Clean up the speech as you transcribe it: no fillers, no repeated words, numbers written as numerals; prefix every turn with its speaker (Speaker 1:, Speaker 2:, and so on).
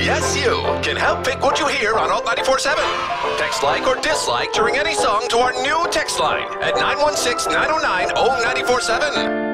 Speaker 1: Yes, you can help pick what you hear on Alt 94.7. Text like or dislike during any song to our new text line at 916-909-0947.